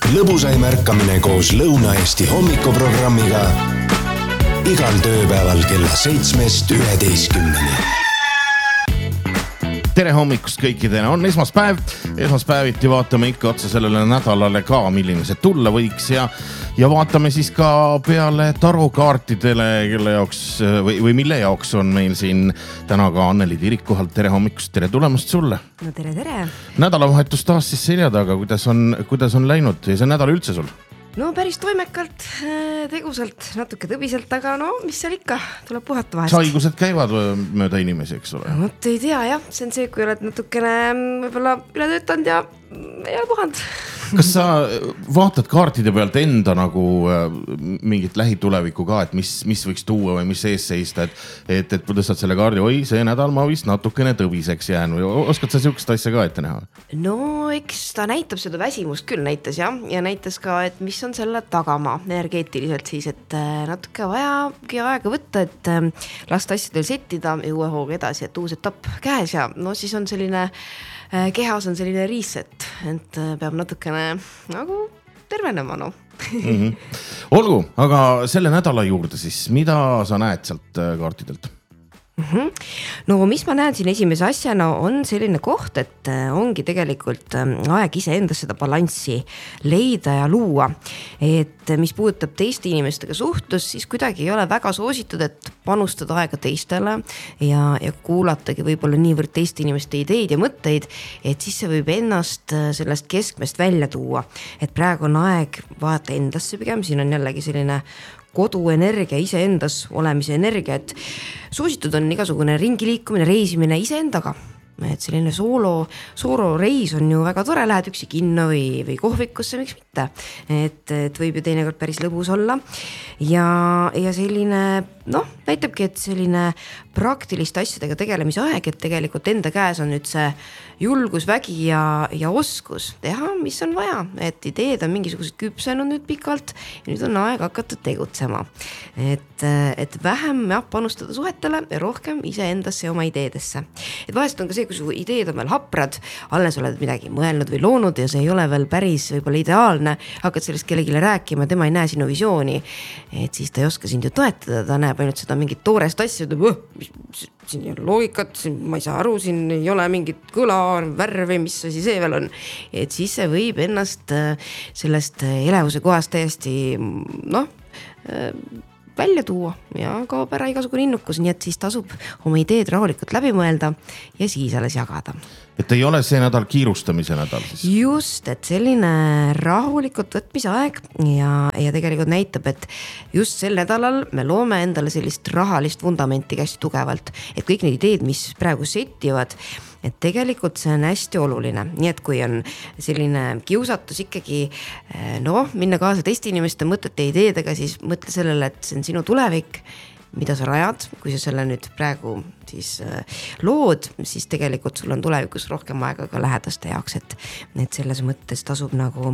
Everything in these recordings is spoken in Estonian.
lõbusaim ärkamine koos Lõuna-Eesti hommikuprogrammiga igal tööpäeval kella 7-11. Tere hommikust kõikidele, on esmaspäeviti vaatame ikka otsa sellele nädalale ka, milline see tulla võiks ja vaatame siis ka peale tarokaartidele, kelle jaoks või mille jaoks on meil siin täna ka Anneli Tirik kohalt. Tere hommikust, tere tulemast sulle. No tere. Nädalavahetus taas siis selja taga, kuidas on läinud ja see nädal üldse sul? No päris toimekalt, tegusalt, natuke tõbiselt, aga no mis seal ikka, tuleb puhata vahest. Saigused käivad mööda inimesi, eks ole? No, ei tea jah, see on see, kui oled natukene võib-olla üle töötanud ja ei ole puhanud. Kas sa vaatad kaartide pealt enda nagu mingit lähitulevikku ka, et mis võiks tuua või mis ees seista, et tõstad selle kaardi, oi, see nädal ma vist natukene tõbiseks jään või oskad sa sihukest asja ka ette näha? No eks ta näitab seda väsimust küll näitas ja näitas ka, et mis on selle tagama energeetiliselt siis, et natuke vajagi aega võtta, et lasta asjadel settida ja uue hooga edasi, et uus etapp käes ja no siis on selline kehas on selline reset, et peab natukene nagu tervenema, no. Olgu, aga selle nädala juurde siis, mida sa näed sealt kaartidelt? No mis ma näen siin esimese asjana on selline koht, et ongi tegelikult aeg ise endas seda balanssi leida ja luua, et mis puudutab teiste inimestega suhtlus, siis kuidagi ei ole väga soositud, et panustada aega teistele ja kuulatagi võib-olla niivõrd teiste inimeste ideid ja mõtteid, et siis see võib ennast sellest keskmest välja tuua, et praegu on aeg vaata endasse pigem, siin on jällegi selline koduenergia, iseendas olemise energia, et soositud on igasugune ringiliikumine, reisimine iseendaga. Et selline soolo reis on ju väga tore, lähed üksi kinno või kohvikusse, miks mitte. Et võib ju teinekord päris lõbus olla. Ja selline, näitabki, et selline praktiliste asjadega tegelemise aeg, et tegelikult enda käes on nüüd see julgus, vägi ja oskus teha, mis on vaja. Et ideed on mingisugused küpsenud nüüd pikalt ja nüüd on aeg hakata tegutsema. Et vähem panustada suhetele ja rohkem iseendasse ja oma ideedesse. Et vahest on ka see, kui su ideed on veel haprad, alles oled midagi mõelnud või loonud ja see ei ole veel päris võib-olla ideaalne, hakkad sellest kellegile rääkima, tema ei näe sinu visiooni, et siis ta ei oska sind ju toetada, ta näeb ainult seda mingit toorest asja, siin ei ole loogikat, ma ei saa aru, siin ei ole mingit kõla, värvi, mis asi see veel on, et siis see võib ennast sellest elevuse kohast täiesti välja tuua ja kaob ära igasugune innukus, nii et siis tasub oma ideed rahulikult läbi mõelda ja siis alles jagada. Et ei ole see nädal kiirustamise nädal siis? Just, et selline rahulikult võtmise aeg ja tegelikult näitab, et just sel nädalal me loome endale sellist rahalist vundamenti hästi tugevalt, et kõik need ideed, mis praegu settivad, et tegelikult see on hästi oluline, nii et kui on selline kiusatus ikkagi minna kaasa teiste inimeste mõtete ja ideedega, siis mõtle sellele, et see on sinu tulevik, mida sa rajad, kui sa selle nüüd praegu siis lood, siis tegelikult sul on tulevikus rohkem aega ka lähedaste jaoks, et selles mõttes tasub nagu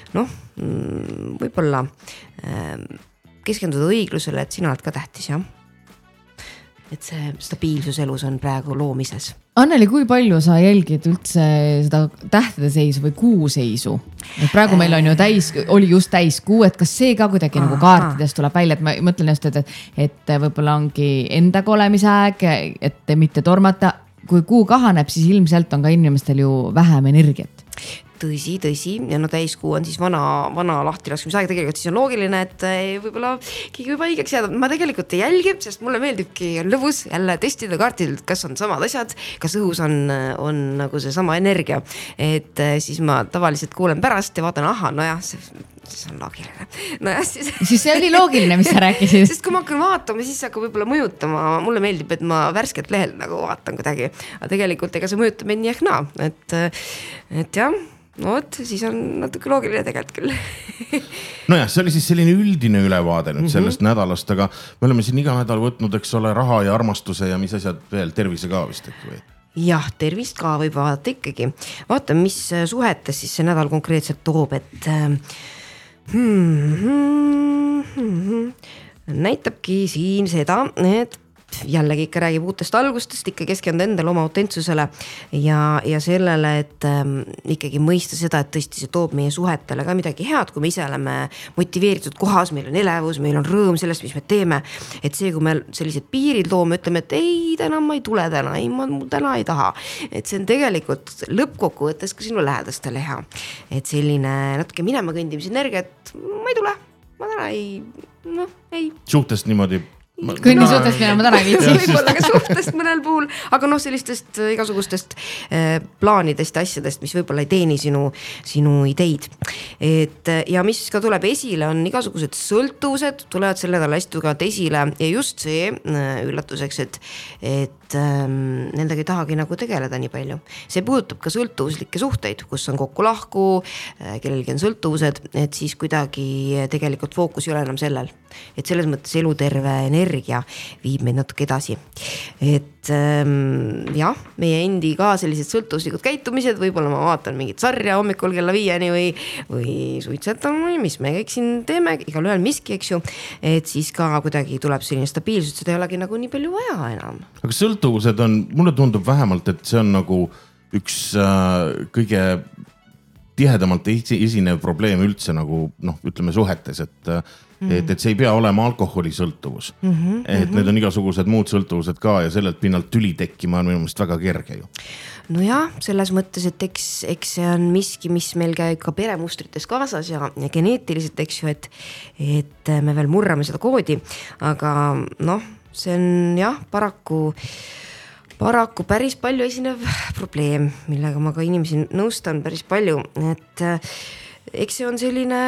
võib-olla keskenduda õiglusele, et sina oled ka tähtis, jah. Et see stabiilsus elus on praegu loomises. Anneli, kui palju sa jälgid üldse seda tähtede seisu või kuu seisu? Et praegu meil on ju oli just täis kuu, et kas see ka kuidagi nagu kaartidest tuleb välja, et ma mõtlen just, et võib-olla ongi endaga olemise aeg, et mitte tormata. Kui kuu kahaneb, siis ilmselt on ka inimestel ju vähem energiat. Tõsi ja täiskuu on siis vana lahtilaskmise aeg, tegelikult siis on loogiline, et võib-olla keegi võib haigeks jääda. Ma tegelikult ei jälgi, sest mulle meeldibki lõbus jälle testida kaartidelt, kas on samad asjad, kas õhus on nagu see sama energia, et siis ma tavaliselt kuulen pärast ja vaatan, see on loogiline. Siis see oli loogiline, mis sa rääkisid. Sest kui ma hakkan vaatama, siis hakkab võib-olla mõjutama, mulle meeldib, et ma värskelt lehel nagu vaatan kuidagi, aga tegelikult ega see mõjutab mind nii ehk naa, et jah, siis on natuke loogiline tegelikult küll. Nojah, see oli siis selline üldine ülevaade nüüd sellest nädalast, aga me oleme siin iga nädal võtnud, eks ole, raha ja armastuse ja mis asjad veel, tervise ka vist äkki või? Jah, tervist ka võib vaadata ikkagi. Vaata, mis suhetes siis see nädal konkreetselt toob, et näitabki siin seda, et jällegi ikka räägib uutest algustest, ikka keskenda endale oma autentsusele ja sellele, et ikkagi mõista seda, et tõesti see toob meie suhetele ka midagi head, kui me ise oleme motiveeritud kohas, meil on elevus, meil on rõõm sellest, mis me teeme. Et see, kui me sellised piirid loome, ütleme, et ei, täna ma ei tule täna, ei, ma täna ei taha. Et see on tegelikult lõppkokkuvõttes ka sinu lähedastele hea. Et selline natuke minema kõndimise energia, et ma ei tule, ma täna ei. Suhtest niimoodi kõnni suhtest mina ma täna ei viitsi. Võib-olla ka suhtest mõnel puhul, aga sellistest igasugustest plaanidest ja asjadest, mis võib-olla ei teeni sinu ideid. Ja mis ka tuleb esile, on igasugused sõltuvused, tulevad selle nädala hästi tugevalt esile ja just see üllatuseks, et nendega ei tahagi nagu tegeleda nii palju. See puudutab ka sõltuvuslikke suhteid, kus on kokku-lahku, kellelgi on sõltuvused, et siis kuidagi tegelikult fookus ei ole enam sellel. Et selles mõttes eluterve energia viib meid natuke edasi. Et jah, meie endi ka sellised sõltuvuslikud käitumised, võib-olla ma vaatan mingit sarja hommikul kella 5 või suitsetan või mis me kõik siin teeme, igal ühel miski, eks ju, et siis ka kuidagi tuleb selline stabiilsus, seda ei olegi nagu nii palju vaja enam. Aga sõltuvused on, mulle tundub vähemalt, et see on nagu üks kõige tihedamalt esinev probleem üldse nagu ütleme suhetes, et see ei pea olema alkoholisõltuvus. Et need on igasugused muud sõltuvused ka ja sellelt pinnalt tüli tekkima on minu meelest väga kerge ju. No jah, selles mõttes, et eks see on miski, mis meil käib ka peremustrites kaasas ja geneetiliselt, eks ju, et me veel murrame seda koodi, aga see on jah, paraku päris palju esinev probleem, millega ma ka inimesi nõustan päris palju, et eks see on selline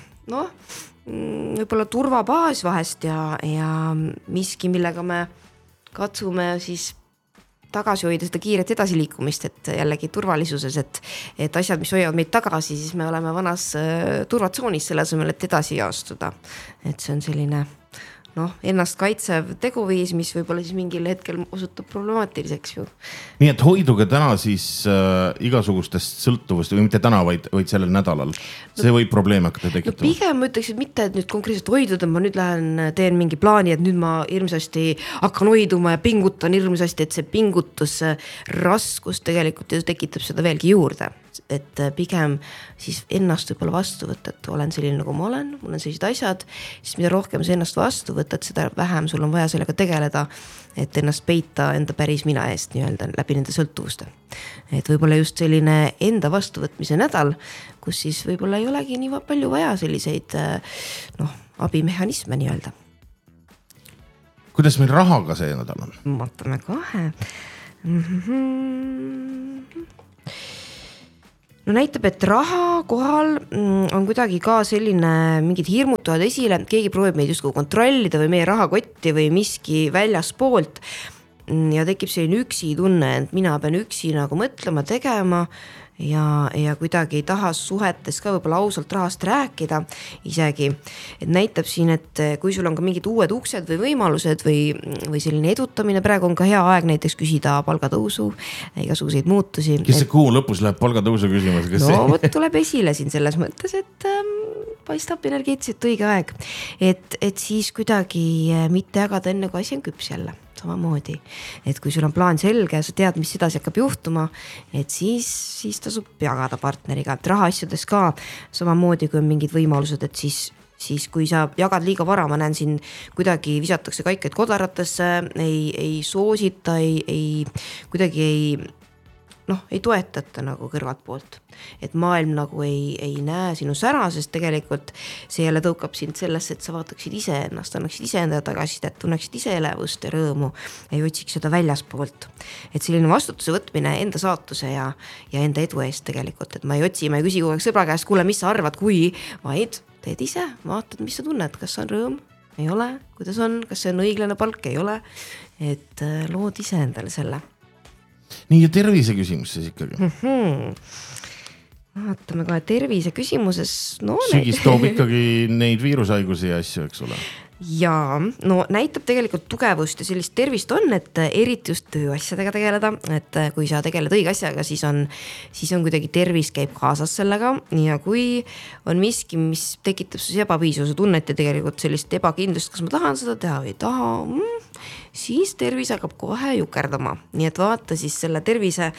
võib-olla turvabaas vahest ja miski, millega me katsume siis tagasi hoida seda kiiret edasiliikumist, et jällegi turvalisuses, et asjad, mis hoiavad meid tagasi, siis me oleme vanas turvatsoonis selle asemel, et edasi astuda. Et see on selline ennast kaitsev teguviis, mis võib-olla siis mingil hetkel osutub problemaatiliseks ju. Nii et hoiduge täna siis igasugustest sõltuvust või mitte täna, vaid sellel nädalal. See võib probleeme hakata tekitama. Pigem ma ütleks, et mitte, et nüüd konkreetselt hoiduda, ma nüüd teen mingi plaani, et nüüd ma hirmsasti hakkan hoiduma ja pingutan hirmsasti, et see pingutus raskus tegelikult tekitab seda veelgi juurde. Et pigem siis ennast võib-olla vastu võtta, et olen selline nagu ma olen, mul on sellised asjad, siis mida rohkem sa ennast vastu võtad, seda vähem sul on vaja sellega tegeleda, et ennast peita enda päris mina eest nii-öelda läbi nende sõltuvuste. Et võib-olla just selline enda vastuvõtmise nädal, kus siis võib-olla ei olegi nii palju vaja selliseid abimehhanisme nii-öelda. Kuidas meil rahaga see nädal on? Vaatame kohe. Näitab, et raha kohal on kuidagi ka selline mingid hirmutavad esile, keegi proovib meid justkui kontrollida või meie rahakotti või miski väljaspoolt ja tekib selline üksi tunne, et mina pean üksi nagu mõtlema, tegema ja kuidagi ei taha suhetes ka võib-olla ausalt rahast rääkida isegi. Et näitab siin, et kui sul on ka mingid uued uksed või võimalused või selline edutamine, praegu on ka hea aeg näiteks küsida palgatõusu, igasuguseid muutusi. Kes see kuu lõpus läheb palgatõusu küsimas? Võt tuleb esile siin selles mõttes, et paistab energeetiliselt õige aeg. Et siis kuidagi mitte jagada enne, kui asi on küps jälle. Samamoodi, et kui sul on plaan selge ja sa tead, mis sedasi hakkab juhtuma, et siis tasub jagada partneriga, et raha asjades ka samamoodi, kui on mingid võimalused, et siis kui sa jagad liiga vara, ma näen siin kuidagi visatakse kaikaid kodaratesse, ei soosita, kuidagi ei toetata nagu kõrvalt poolt. Et maailm nagu ei näe sinu sära, sest tegelikult see jälle tõukab sind sellesse, et sa vaataksid ise ennast, annaksid ise enda tagasisidet, tunneksid ise elevust ja rõõmu, ei otsiks seda väljaspoolt. Et selline vastutuse võtmine enda saatuse ja enda edu eest tegelikult, et ma ei otsi, ma ei küsi kogu aeg sõbra käest, kuule, mis sa arvad, kui vaid teed ise, vaatad, mis sa tunned, kas on rõõm, ei ole, kuidas on, kas see on õiglane palk, ei ole, et lood ise endale selle. Nii ja tervise küsimus siis ikkagi. Vaatame kohe tervise küsimuses. Sügis toob ikkagi neid viirushaigusi ja asju, eks ole? ja no näitab tegelikult tugevust ja sellist tervist on, et eriti just tööasjadega tegeleda, et kui sa tegeled õige asjaga, siis on kuidagi tervis käib kaasas sellega ja kui on miski, mis tekitab siis ebapiisavuse tunnet ja tegelikult sellist ebakindlust, kas ma tahan seda teha või ei taha, siis tervis hakkab kohe jukerdama, nii et vaata siis selle tervise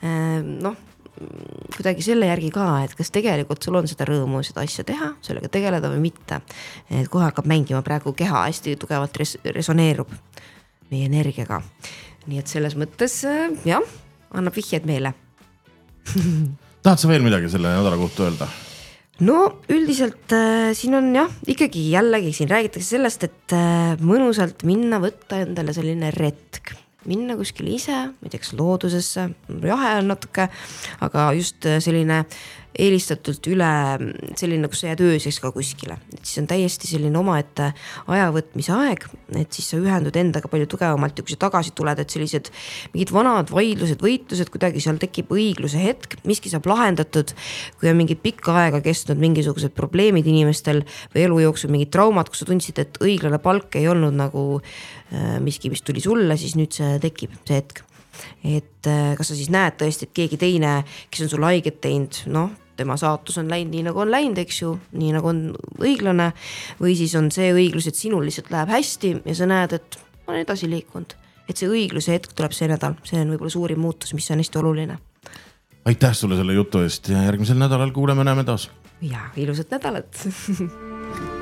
kuidagi selle järgi ka, et kas tegelikult sul on seda rõõmu seda asja teha, sellega tegeleda või mitte. Et kohe hakkab mängima praegu keha hästi tugevalt resoneerub meie energiaga. Nii et selles mõttes jah, annab vihjed meile. Tahad sa veel midagi selle nädala kohta öelda? No üldiselt siin on jah, ikkagi jällegi siin räägitakse sellest, et mõnusalt minna võtta endale selline retk. Minna kuskil ise, näiteks loodusesse, jahe on natuke, aga just selline eelistatult üle selline, kus sa jääd ööseks ka kuskile. Et siis on täiesti selline omaette ajavõtmise aeg, et siis sa ühendud endaga palju tugevamalt ja kui sa tagasi tuled, et sellised mingid vanad vaidlused, võitlused, kuidagi seal tekib õigluse hetk, miski saab lahendatud, kui on mingid pikka aega kestnud mingisugused probleemid inimestel või elu jooksul mingid traumad, kus sa tundsid, et õiglane palk ei olnud nagu miski, mis tuli sulle, siis nüüd see tekib, see hetk. Et kas sa siis näed tõesti, et keegi teine, kes on sul haiget teinud, noh, tema saatus on läinud nii nagu on läinud, eks ju, nii nagu on õiglane või siis on see õiglus, et sinul lihtsalt läheb hästi ja sa näed, et ma olen edasi liikunud, et see õigluse hetk tuleb see nädal, see on võib-olla suurim muutus, mis on hästi oluline. Aitäh sulle selle jutu eest ja järgmisel nädalal kuuleme, näeme taas. Ja ilusat nädalat.